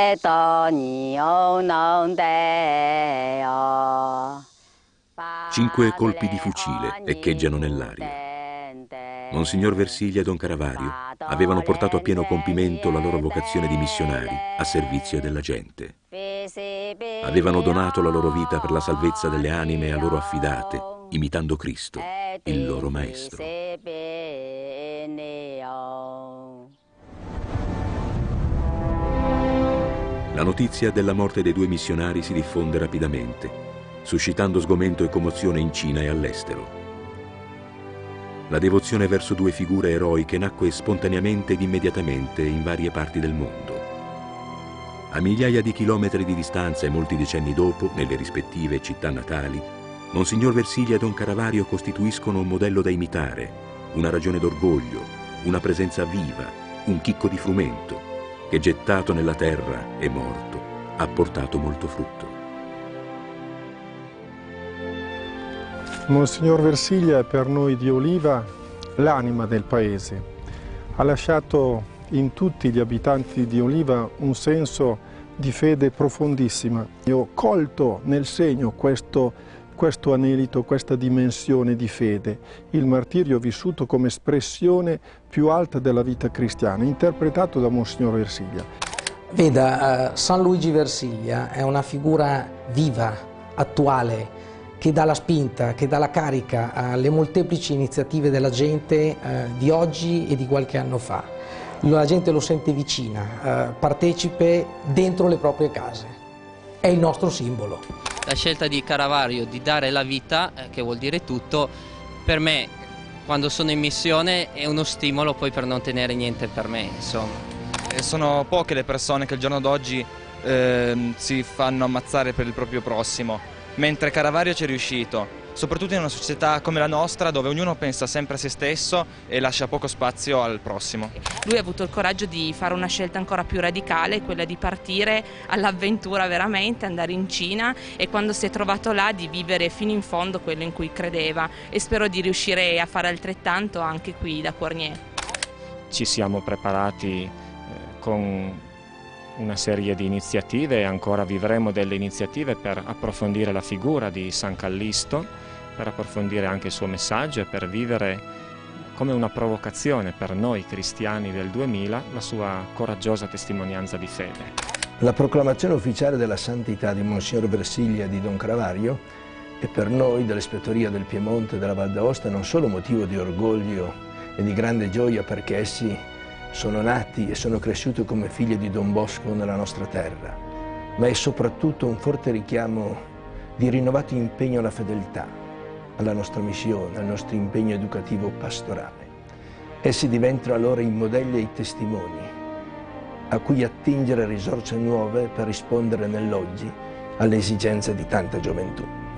5 colpi di fucile echeggiano nell'aria. Monsignor Versilia e Don Caravario avevano portato a pieno compimento la loro vocazione di missionari a servizio della gente. Avevano donato la loro vita per la salvezza delle anime a loro affidate, imitando Cristo, il loro Maestro. La notizia della morte dei 2 missionari si diffonde rapidamente, suscitando sgomento e commozione in Cina e all'estero. La devozione verso 2 figure eroiche nacque spontaneamente ed immediatamente in varie parti del mondo. A migliaia di chilometri di distanza e molti decenni dopo, nelle rispettive città natali, Monsignor Versilia e Don Caravario costituiscono un modello da imitare, una ragione d'orgoglio, una presenza viva, un chicco di frumento, che gettato nella terra e morto ha portato molto frutto. Monsignor Versilia è per noi di Oliva l'anima del paese. Ha lasciato in tutti gli abitanti di Oliva un senso di fede profondissima. Io ho colto nel segno questo anelito, questa dimensione di fede. Il martirio vissuto come espressione più alta della vita cristiana, interpretato da Monsignor Versilia. Veda, San Luigi Versilia è una figura viva, attuale, che dà la spinta, che dà la carica alle molteplici iniziative della gente di oggi e di qualche anno fa. La gente lo sente vicina, partecipe dentro le proprie case. È il nostro simbolo. La scelta di Caravario di dare la vita, che vuol dire tutto, per me, quando sono in missione, è uno stimolo poi per non tenere niente per me, insomma. Sono poche le persone che al giorno d'oggi si fanno ammazzare per il proprio prossimo. Mentre Caravario ci è riuscito, soprattutto in una società come la nostra dove ognuno pensa sempre a se stesso e lascia poco spazio al prossimo. Lui ha avuto il coraggio di fare una scelta ancora più radicale, quella di partire all'avventura veramente, andare in Cina e quando si è trovato là di vivere fino in fondo quello in cui credeva e spero di riuscire a fare altrettanto anche qui da Cournier. Ci siamo preparati con una serie di iniziative e ancora vivremo delle iniziative per approfondire la figura di San Callisto, per approfondire anche il suo messaggio e per vivere come una provocazione per noi cristiani del 2000 la sua coraggiosa testimonianza di fede. La proclamazione ufficiale della santità di Monsignor Versilia e di Don Caravario è per noi dell'Ispettoria del Piemonte e della Val d'Aosta non solo motivo di orgoglio e di grande gioia perché essi sono nati e sono cresciuti come figli di Don Bosco nella nostra terra, ma è soprattutto un forte richiamo di rinnovato impegno alla fedeltà, alla nostra missione, al nostro impegno educativo pastorale. Essi diventano allora i modelli e i testimoni a cui attingere risorse nuove per rispondere nell'oggi alle esigenze di tanta gioventù.